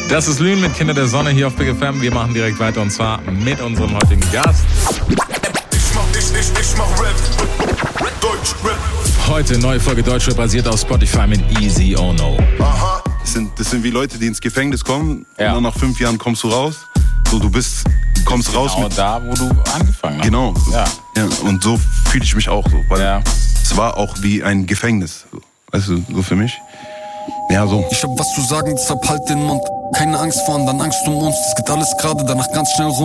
Das ist Lünen mit Kinder der Sonne hier auf Big FM. Wir machen direkt weiter und zwar mit unserem heutigen Gast. Ich mach Rap, Deutschrap. Heute neue Folge Deutschrap basiert auf Spotify mit Easy Oh No. Aha. Das sind wie Leute, die ins Gefängnis kommen und dann nach 5 Jahren kommst du raus. So, kommst raus genau mit... da, wo du angefangen hast. Genau. Ja. Ja, und so fühle ich mich auch so. Weil Ja. es war auch wie ein Gefängnis. So. Weißt du, so für mich. Ja, so. Ich hab was zu sagen, deshalb halt den Mund. Keine Angst vor anderen, Angst um uns. Das geht alles gerade, danach ganz schnell rum.